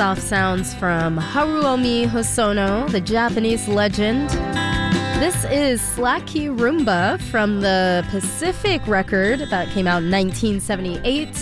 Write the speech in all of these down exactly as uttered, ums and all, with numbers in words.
soft sounds from Haruomi Hosono, the Japanese legend. This is Slack Key Rumba from the Pacific record that came out in nineteen seventy-eight.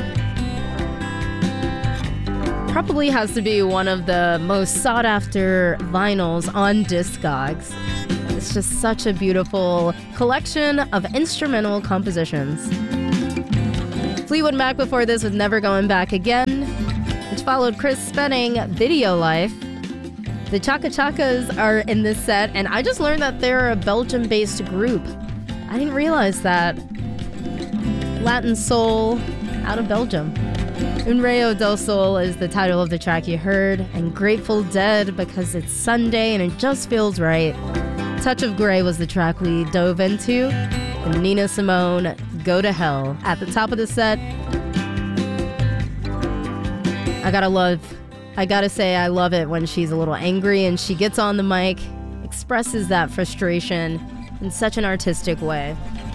Probably has to be one of the most sought-after vinyls on Discogs. It's just such a beautiful collection of instrumental compositions. Fleetwood Mac before this with Never Going Back Again, which followed Chris Spenning, Video Life. The Chaka Chakas are in this set, and I just learned that they're a Belgium-based group. I didn't realize that. Latin soul out of Belgium. Un Rayo del Sol is the title of the track you heard, and Grateful Dead because it's Sunday and it just feels right. Touch of Grey was the track we dove into, and Nina Simone, Go to Hell. At the top of the set, I gotta love, I gotta say I love it when she's a little angry and she gets on the mic, expresses that frustration in such an artistic way.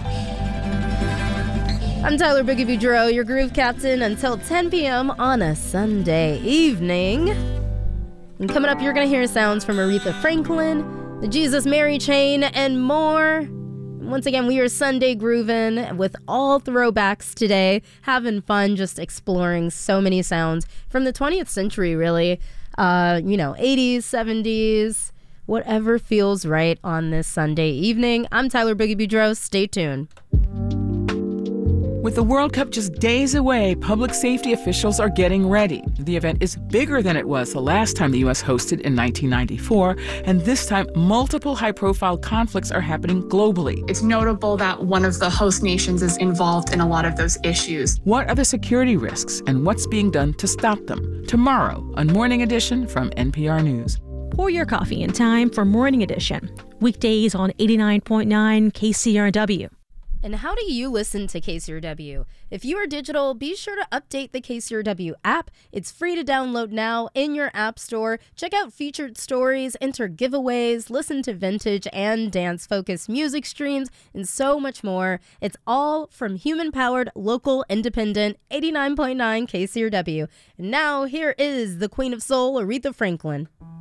I'm Tyler Boogie Boudreaux, your groove captain until ten p.m. on a Sunday evening. And coming up, you're going to hear sounds from Aretha Franklin, the Jesus Mary Chain, and more. And once again, we are Sunday grooving with all throwbacks today, having fun, just exploring so many sounds from the twentieth century, really. Uh, you know, eighties, seventies, whatever feels right on this Sunday evening. I'm Tyler Boogie Boudreaux. Stay tuned. With the World Cup just days away, public safety officials are getting ready. The event is bigger than it was the last time the U S hosted in nineteen ninety-four, and this time multiple high-profile conflicts are happening globally. It's notable that one of the host nations is involved in a lot of those issues. What are the security risks, and what's being done to stop them? Tomorrow on Morning Edition from N P R News. Pour your coffee in time for Morning Edition. Weekdays on eighty-nine point nine K C R W. And how do you listen to K C R W? If you are digital, be sure to update the K C R W app. It's free to download now in your app store. Check out featured stories, enter giveaways, listen to vintage and dance-focused music streams, and so much more. It's all from human-powered, local, independent, eighty-nine point nine K C R W. And now, here is the Queen of Soul, Aretha Franklin.